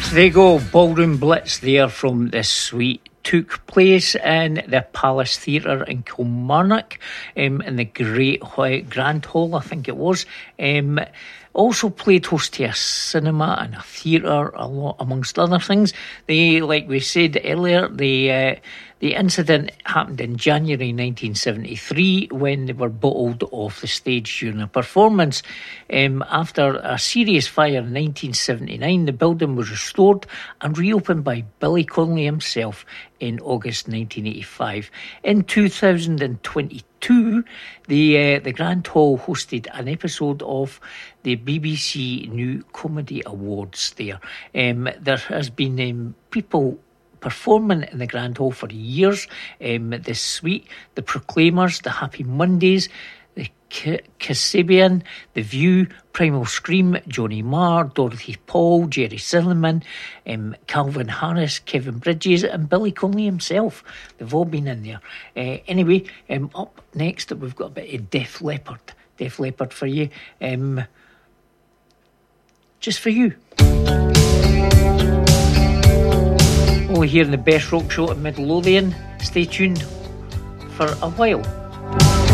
There you go, Ballroom Blitz there from the Suite. Took place in the Palace Theatre in Kilmarnock, in the Great Grand Hall, I think it was. Also played host to a cinema and a theatre, a lot, amongst other things. They, like we said earlier, the incident happened in January 1973 when they were bottled off the stage during a performance. After a serious fire in 1979, the building was restored and reopened by Billy Connolly himself in August 1985. In 2022, the Grand Hall hosted an episode of the BBC New Comedy Awards there. There has been people performing in the Grand Hall for years. The Suite, the Proclaimers, the Happy Mondays, the Kasabian, The View, Primal Scream, Johnny Marr, Dorothy Paul, Jerry Silverman, Calvin Harris, Kevin Bridges and Billy Connolly himself. They've all been in there. Anyway, up next we've got a bit of Def Leppard. Def Leppard for you. Just for you. Only here in the Best Rock Show at Midlothian. Stay tuned for a while.